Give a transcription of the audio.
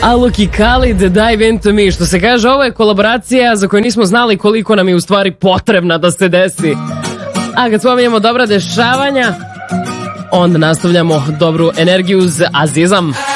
Alok i Khalid, Dive Into Me. Što se kaže, ovo je kolaboracija za koju nismo znali koliko nam je u stvari potrebna da se desi. A kad spominjemo dobra dešavanja, onda nastavljamo dobru energiju s Azizam.